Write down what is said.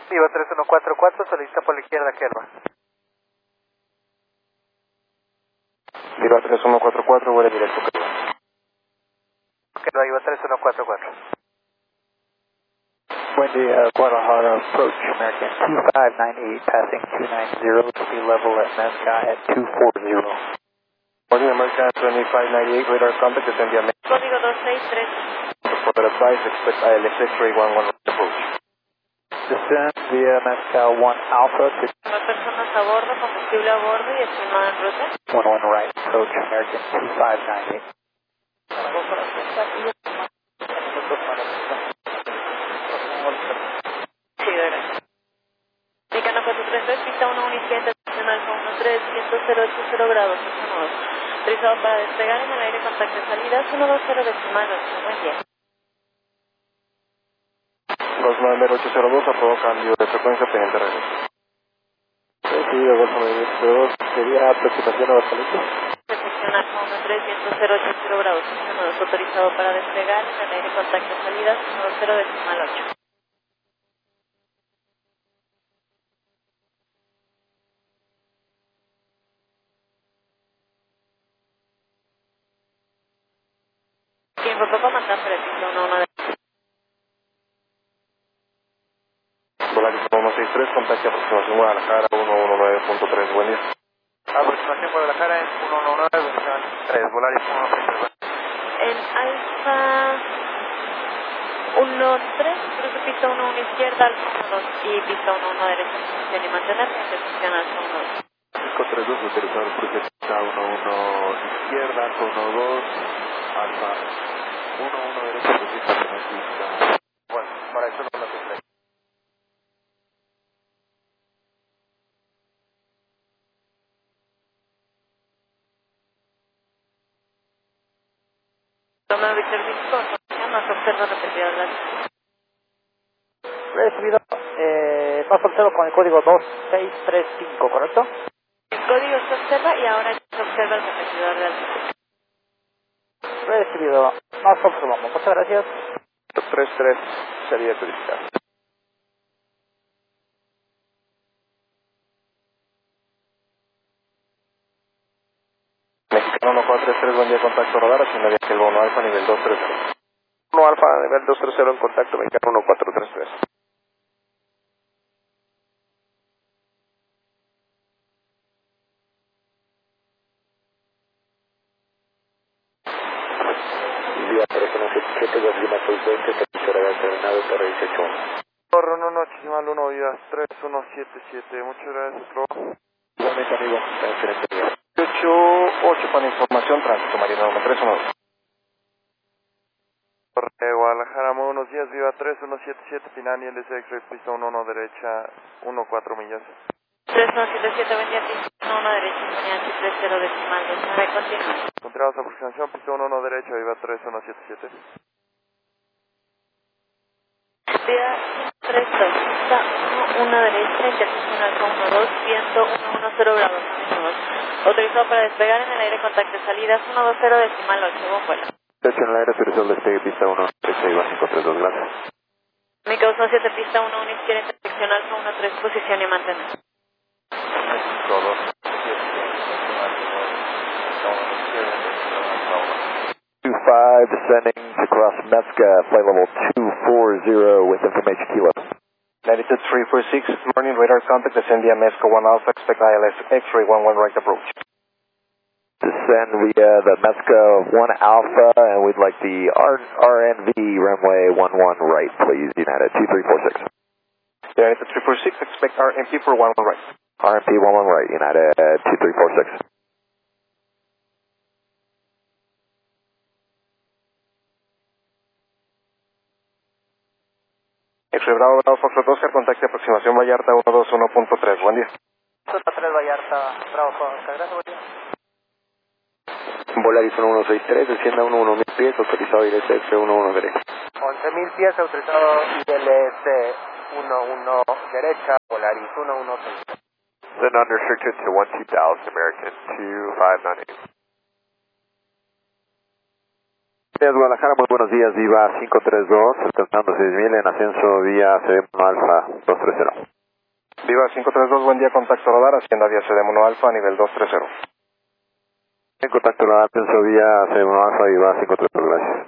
Viva 3144, solicita por la izquierda, Kerba. Viva 3144, vuela directo, Kerba. Kerba, Viva 3144. Buen día, Guadalajara approach, American 2598, passing 290, to be level at Nazca at 240. Morning, American 2598, radar contact, descend via Mexico. Código 263. For the advice, expect ILS X-ray 11 approach. Descend via Nazca 1 Alpha to Más personas a bordo, combustible a bordo y estimado en ruta. 11 right, approach, American 2598. Sí, gracias. Mexicano 433, pista 11 izquierda, estación Alfa 13, 10080 grados, 82. Autorizado para despegar en el aire, contacto de salida, 120 decimal 8. Buen día. 29802, aprobó cambio de frecuencia, pendiente regreso. Recibido, Golfo 982, sería aproximación a Aguascalientes. Recepción Alfa 13, 10080 grados, 82. Autorizado para despegar en el aire, contacto de salida, 120 decimal 8. Tiempo para comandante de pista 11 de... Volaris 163, contacto aproximación Guadalajara 119.3, buen día. Aproximación Guadalajara en 119, Volaris 163. En Alfa 13, cruce pista 11 izquierda, Alfa 12 y pista 11 derecha, posición y mantener, recepción Alfa 12. 532, autorizado cruce pista 11 izquierda, Alfa 12, Alfa 11 derecha, posición en pista. Bueno, para eso no lo tendré. Toma Víctor Víctor, nos observa repetida la... Recibido, más observo con el código 2635, ¿correcto? El código se observa y ahora se observa el repetidor de altitud. Recibido, más observamos. Muchas gracias. 33, sería turística. Mexicano 1433, buen día, contacto radar, haciendo viaje el bono alfa, nivel 230. Bono alfa, nivel 230 en contacto, mexicano 1433. Vía 317, Gasolina 620, servicio radar terminado, TR181. Corro 1 decimal 1, Viva 3177, muchas gracias, trabajo. Igualmente, amigo, excelente día. 88 para información, tránsito marino 1312. Guadalajara, muy buenos días, Viva 3177, Pinani, LS X-Ray, pista 11 derecha, 14 millas. 3177, buen día, pista 11 derecha, señal 30 decimal 2. Continúa. Encontramos aproximación, pista 11 derecha, Viva 3177. Vía 32, pista 1 derecha, intersección Alfa 12, viento 110 grados, 2. Autorizado para despegar en el aire, contacto de salida, 120 decimal 8. Buen vuelo. Estación al aire, autorizado el despegue, pista 1, derecha, Iba 532, gracias. Mi causa 7, pista 1 izquierda, intersección Alfa 13, posición y mantener. México 2, 25, descending to cross Mezca, flight level 240 with information kilo. Latitude 346, morning radar contact, descend via Mezca 1 Alpha, expect ILS X-ray 11 right approach. Descend via the Mezca 1 Alpha, and we'd like the RNV runway 11 right, please, United 2346. United 346, expect RMP for 11 right. RMP 11 right, United 2346. X-ray Bravo, Bravo, Foxtrot Oscar, contacte aproximación Vallarta 121.3, buen día. Sota 3 Vallarta, Bravo, Oscar, gracias, buen día. Volaris 1163, descienda 11.000 pies, autorizado ILS X11 derecha. 11.000 pies, autorizado ILS 11 derecha, Volaris 116. Then unrestricted to 12,000 American 2598. Guadalajara, muy buenos días, Viva 532, alcanzando 6000 en ascenso vía CD1 Alfa 230. Viva 532, buen día, contacto radar, hacienda vía CD1 Alfa, nivel 230. En contacto radar, ascenso vía CD1 Alfa, Viva 532, gracias.